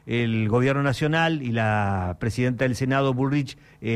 el gobierno nacional y la presidenta del Senado, Bullrich,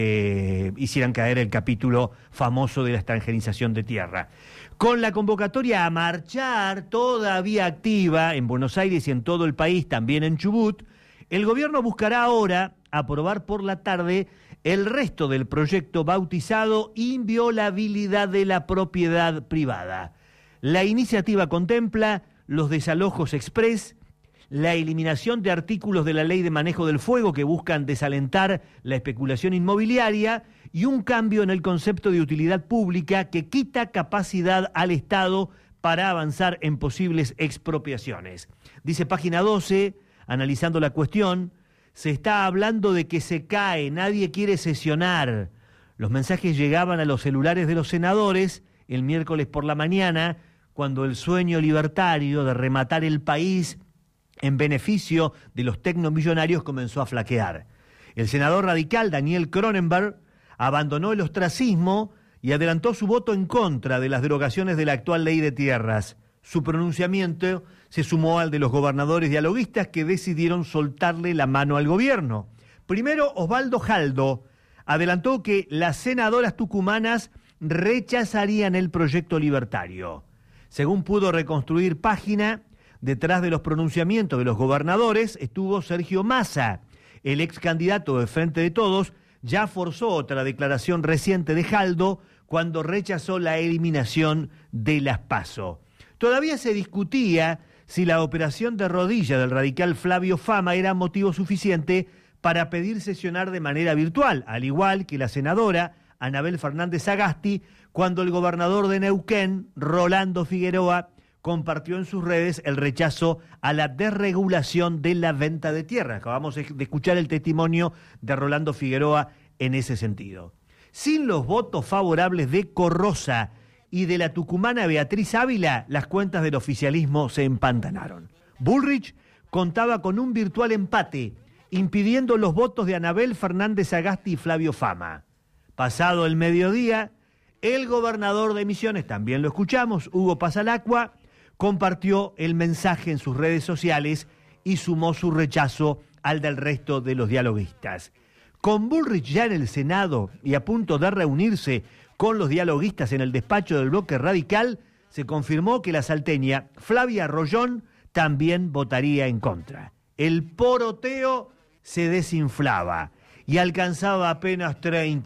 hicieran caer el capítulo famoso de la extranjerización de tierra. Con la convocatoria a marchar todavía activa en Buenos Aires y en todo el país, también en Chubut, el gobierno buscará ahora aprobar por la tarde el resto del proyecto bautizado Inviolabilidad de la Propiedad Privada. La iniciativa contempla los desalojos express, la eliminación de artículos de la Ley de Manejo del Fuego que buscan desalentar la especulación inmobiliaria y un cambio en el concepto de utilidad pública que quita capacidad al Estado para avanzar en posibles expropiaciones. Dice Página 12, analizando la cuestión, se está hablando de que se cae, nadie quiere sesionar. Los mensajes llegaban a los celulares de los senadores el miércoles por la mañana, cuando el sueño libertario de rematar el país en beneficio de los tecnomillonarios comenzó a flaquear. El senador radical Daniel Cronenberg abandonó el ostracismo y adelantó su voto en contra de las derogaciones de la actual ley de tierras. Su pronunciamiento se sumó al de los gobernadores dialoguistas que decidieron soltarle la mano al gobierno. Primero, Osvaldo Jaldo adelantó que las senadoras tucumanas rechazarían el proyecto libertario. Según pudo reconstruir Página, detrás de los pronunciamientos de los gobernadores estuvo Sergio Massa. El ex candidato de Frente de Todos ya forzó otra declaración reciente de Jaldo cuando rechazó la eliminación de las PASO. Todavía se discutía si la operación de rodilla del radical Flavio Fama era motivo suficiente para pedir sesionar de manera virtual, al igual que la senadora Anabel Fernández Sagasti, cuando el gobernador de Neuquén, Rolando Figueroa, compartió en sus redes el rechazo a la desregulación de la venta de tierra. Acabamos de escuchar el testimonio de Rolando Figueroa en ese sentido. Sin los votos favorables de Corrosa y de la tucumana Beatriz Ávila, las cuentas del oficialismo se empantanaron. Bullrich contaba con un virtual empate, impidiendo los votos de Anabel Fernández Sagasti y Flavio Fama. Pasado el mediodía, el gobernador de Misiones, también lo escuchamos, Hugo Pasalacqua, compartió el mensaje en sus redes sociales y sumó su rechazo al del resto de los dialoguistas. Con Bullrich ya en el Senado y a punto de reunirse con los dialoguistas en el despacho del bloque radical, se confirmó que la salteña Flavia Rollón también votaría en contra. El poroteo se desinflaba y alcanzaba apenas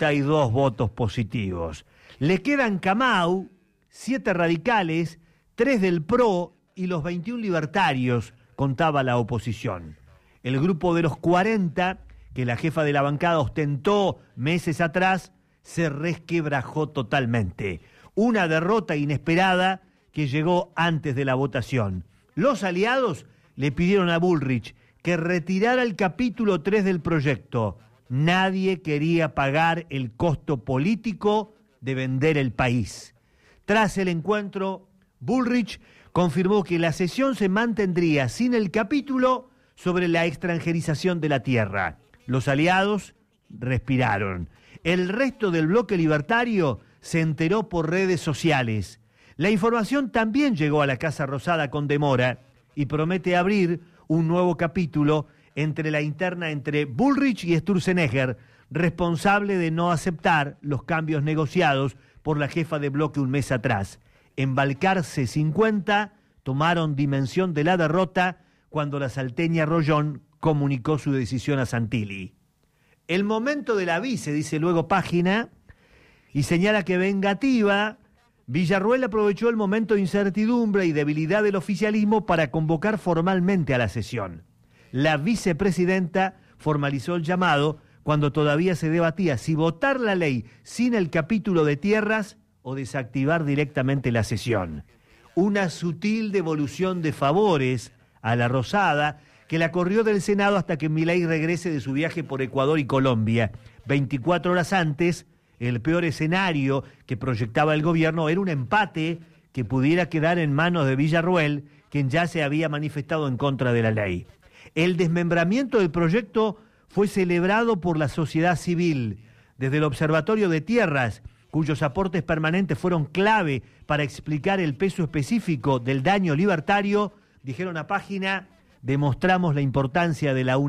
32 votos positivos. Le quedan Camau, 7 radicales, 3 del PRO y los 21 libertarios, contaba la oposición. El grupo de los 40, que la jefa de la bancada ostentó meses atrás, se resquebrajó totalmente. Una derrota inesperada que llegó antes de la votación. Los aliados le pidieron a Bullrich que retirara el capítulo 3 del proyecto. Nadie quería pagar el costo político de vender el país. Tras el encuentro, Bullrich confirmó que la sesión se mantendría sin el capítulo sobre la extranjerización de la tierra. Los aliados respiraron. El resto del bloque libertario se enteró por redes sociales. La información también llegó a la Casa Rosada con demora y promete abrir un nuevo capítulo entre la interna entre Bullrich y Sturzenegger, responsable de no aceptar los cambios negociados por la jefa de bloque un mes atrás. En Balcarce 50 tomaron dimensión de la derrota cuando la salteña Rollón comunicó su decisión a Santilli. El momento de la vice, dice luego Página, y señala que vengativa, Villarruel aprovechó el momento de incertidumbre y debilidad del oficialismo para convocar formalmente a la sesión. La vicepresidenta formalizó el llamado cuando todavía se debatía si votar la ley sin el capítulo de tierras o desactivar directamente la sesión. Una sutil devolución de favores a la Rosada que la corrió del Senado hasta que Milei regrese de su viaje por Ecuador y Colombia. 24 horas antes, el peor escenario que proyectaba el gobierno era un empate que pudiera quedar en manos de Villarruel, quien ya se había manifestado en contra de la ley. El desmembramiento del proyecto fue celebrado por la sociedad civil, desde el Observatorio de Tierras, cuyos aportes permanentes fueron clave para explicar el peso específico del daño libertario, dijeron a Página, demostramos la importancia de la